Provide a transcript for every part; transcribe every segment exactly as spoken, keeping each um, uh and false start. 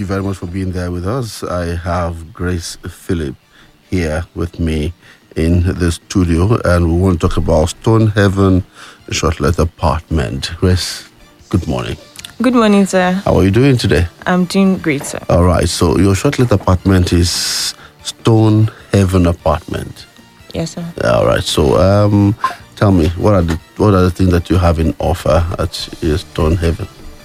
you very much for being there with us. I have Grace Philip here with me in the studio, and we want to talk about Stonehaven Shortlet Apartment. Grace, good morning. Good morning, sir. How are you doing today? I'm doing great, sir. All right, so your Shortlet Apartment is Stonehaven Apartment. Yes, sir. All right, so um, tell me, what are the what are the things that you have in offer at Stonehaven?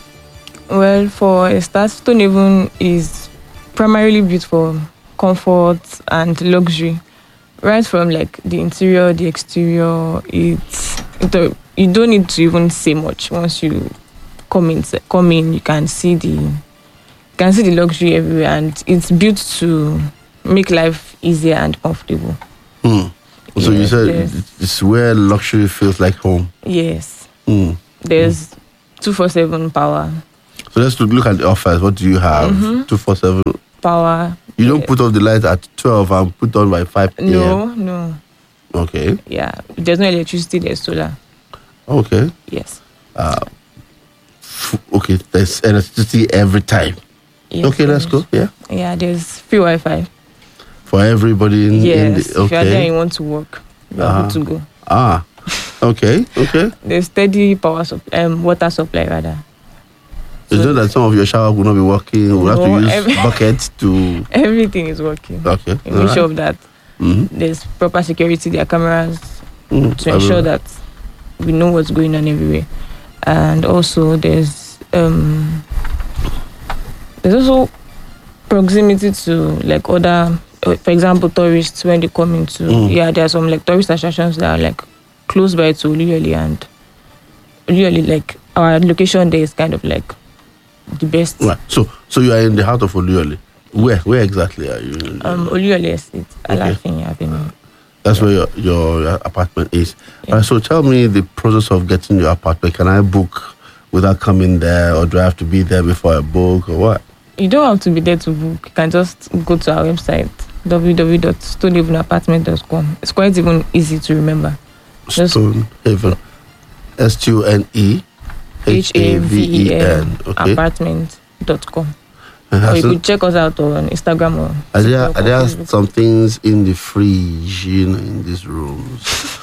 Well, for a start, Stonehaven is primarily built for comfort and luxury. Right from like the interior, the exterior, it's it, you don't need to even say much. Once you come in, come in, you can see the you can see the luxury everywhere, and it's built to make life easier and comfortable. Hmm. So Yes, you said yes. it's where luxury feels like home. Yes, Hmm. there's two four seven power. So let's look at the offers. What do you have? Mm-hmm. two forty-seven. Power. You don't put off the light at twelve and put on by five a.m. No, no. Okay. Yeah, if there's no electricity, there's solar. Okay. Yes. Uh, f- okay. There's electricity every time. Yes, Okay, let's there's- go. Yeah. Yeah, there's free Wi-Fi. For everybody in, in Yes, the, if you're there and okay. you want to work, you're Uh-huh. good to go. Ah. Okay. Okay. There's steady power sup- um, water supply rather. It's So- not that some of your shower will not be working. We'll have No, to use every- buckets to. Everything is working. Okay. You make sure of that. Mm-hmm. There's proper security. There are cameras Mm-hmm. to ensure that we know what's going on everywhere. And also there's um there's also proximity to like other, uh, for example, tourists when they come into Mm. yeah, there are some like tourist attractions that are like close by to Oluyole, and Oluyole, like our location there is kind of like the best. Right. So, so you are in the heart of Oluyole. Where? Where exactly are you? Um, Oluyole Estate, Okay. Alafin Avenue. That's where your, your your apartment is. Yeah. All right, so tell me the process of getting your apartment. Can I book without coming there, or do I have to be there before I book, or what? You don't have to be there to book. You can just go to our website w w w dot stonehaven apartment dot com. It's quite even easy to remember. Just- Stonehaven. S T O N E H A V E N. Okay. apartment dot com. And Or has you it- could check us out on Instagram or Are there, TikTok are or there Facebook. some things in the fridge, you know, in these rooms?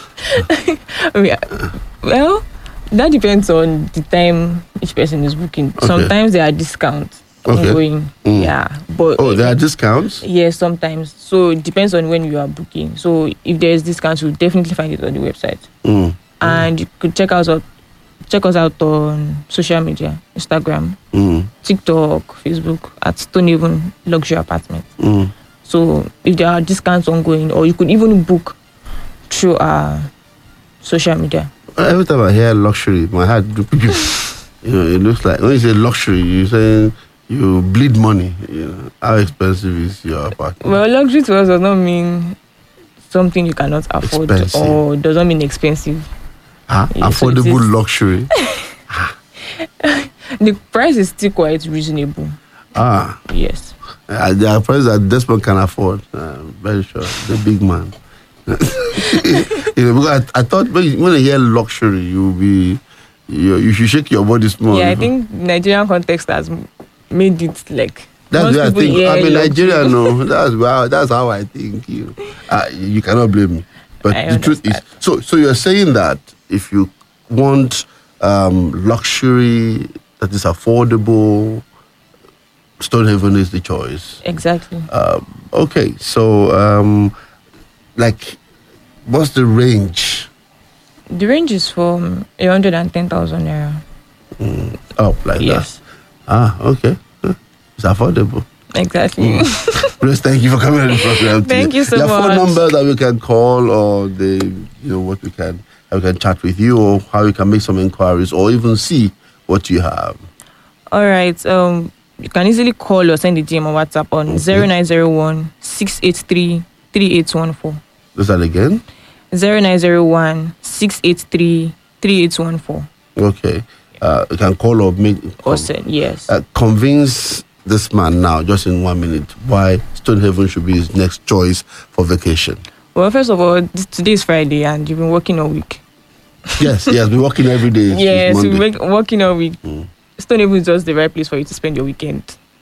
Yeah. Well, that depends on the time each person is booking. Okay. Sometimes there are discounts Okay. ongoing. Mm. Yeah. But Oh, there are discounts? yes, sometimes. So it depends on when you are booking. So if there is discounts, you'll definitely find it on the website. Mm. And you could check us out check us out on social media, Instagram, Mm. TikTok, Facebook at Stonehaven Luxury Apartment. Mm. So if there are discounts ongoing, or you could even book through our social media. Every time I hear luxury, my heart, you know, it looks like when you say luxury, you say you bleed money. You know, how expensive is your apartment? Well, luxury to us does not mean something you cannot afford, Expensive. or does not mean expensive. Ah, yes, so it affordable is- luxury. The price is still quite reasonable. Ah, Yes. uh, there are prices that this one can afford. Uh, very sure, the big man. You know, because I, I thought when you, when I hear luxury, you will be you, you should shake your body small. Yeah, I think Nigerian context has m- made it like That's most where I people think. hear I'm a luxury. Nigerian, no. That's how. That's how I think. You, know. uh, you cannot blame me. But I the truth is, understand. so so you're saying that if you want um, luxury that is affordable, Stonehaven is the choice. Exactly. Um, okay, so um, like, what's the range? The range is from a hundred and ten thousand naira. Mm, oh, like Yes, that. Ah, okay. Huh. It's affordable. exactly. Grace, thank you for coming on the program today. Thank you so There are phone much. numbers that we can call, or the you know what we can how we can chat with you, or how we can make some inquiries, or even see what you have. All right. Um, you can easily call or send a D M on WhatsApp on Okay. zero nine zero one six eight three three eight one four. Is that again? Zero nine zero one six eight three three eight one four. Okay. Uh, you can call or make Or send yes. uh, convince this man now, just in one minute, why Stonehaven should be his next choice for vacation. Well, first of all, this, today is Friday, and you've been working all week. Yes, he has been working every day. since Yes, you've Monday. been working all week. Mm. Stonehaven is just the right place for you to spend your weekend.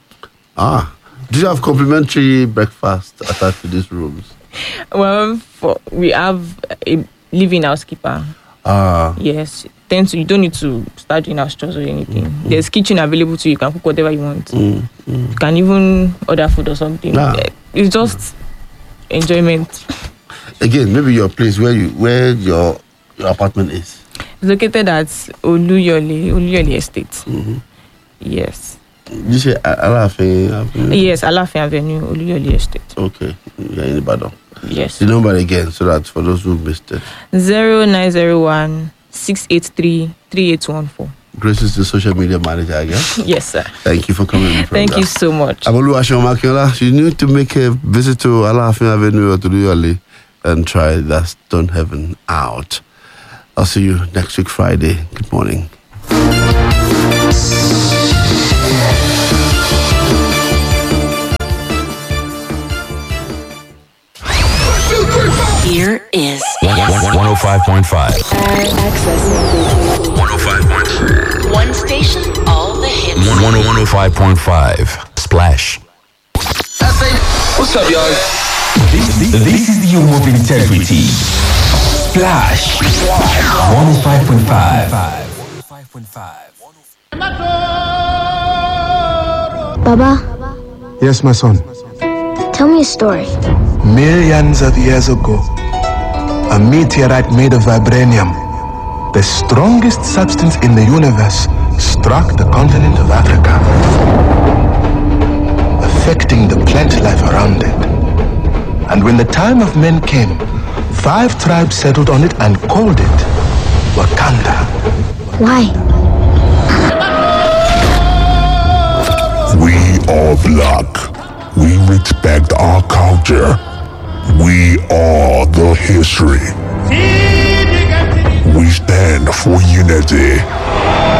Ah, do you have complimentary breakfast attached to these rooms? Well, for, we have a living housekeeper. Ah, Yes. Then so you don't need to start doing house chores or anything. Mm-hmm. There's kitchen available to you. You can cook whatever you want. Mm-hmm. You can even order food or something. Ah. It's just enjoyment. Again, maybe your place where you where your your apartment is. It's located at Oluyole, Oluyole Estate. Mm-hmm. Yes. You say Alafin Avenue? Yes, Alafin Avenue, Oluyole Estate. Okay. Yeah, in Ibadan. Yes. The number again, so that for those who missed it. Zero nine zero one six eight three three eight one four. Grace is the social media manager again. Yes, sir. Thank you for coming. Thank you so much. Aboluwaseun Makinola, you need to make a visit to Alafin Avenue or to Oluyole and try that Stone Heaven out. I'll see you next week Friday. Good morning. Here is one oh five point five. one oh five point five. One station, all the hits. one oh five point five. Splash. What's up, y'all? This, this is the home of integrity. Splash. one oh five point five. Baba. Yes, my son. Tell me a story. Millions of years ago, a meteorite made of vibranium, the strongest substance in the universe, struck the continent of Africa, affecting the plant life around it. And when the time of men came, five tribes settled on it and called it Wakanda. Why? We are black. We respect our culture. We are the history. We stand for unity.